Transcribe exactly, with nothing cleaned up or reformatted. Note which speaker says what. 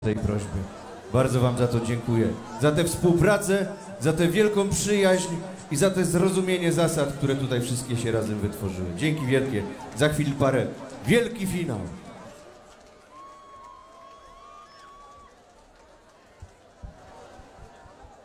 Speaker 1: tej prośby. Bardzo wam za to dziękuję. Za tę współpracę, za tę wielką przyjaźń i za to zrozumienie zasad, które tutaj wszystkie się razem wytworzyły. Dzięki wielkie. Za chwilę parę. Wielki finał.